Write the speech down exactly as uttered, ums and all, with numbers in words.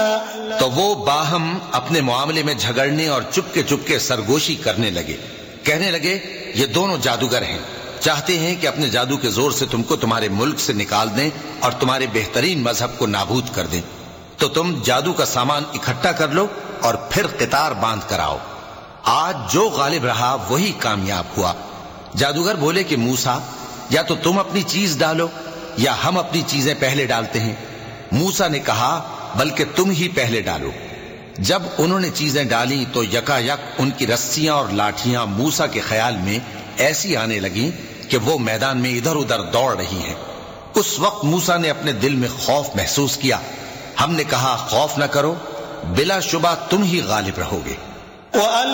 तो वो बाहम अपने मामले में झगड़ने और चुपके चुपके सरगोशी करने लगे। कहने लगे, ये दोनों जादूगर हैं, चाहते हैं कि अपने जादू के जोर से तुमको तुम्हारे मुल्क से निकाल दें और तुम्हारे बेहतरीन मजहब को नाबूद कर दें। तो तुम जादू का सामान इकट्ठा कर लो और फिर कितार बांध कर आओ। आज जो गालिब रहा वही कामयाब हुआ। जादूगर बोले कि मूसा, या तो तुम अपनी चीज डालो या हम अपनी चीजें पहले डालते हैं। मूसा ने कहा, बल्कि तुम ही पहले डालो। जब उन्होंने चीजें डाली तो यकायक उनकी रस्सियां और लाठियां मूसा के ख्याल में ऐसी आने लगी कि वो मैदान में इधर उधर दौड़ रही हैं। उस वक्त मूसा ने अपने दिल में खौफ महसूस किया। हमने कहा, खौफ न करो, बिलाशुबा तुम ही गालिब रहोगे।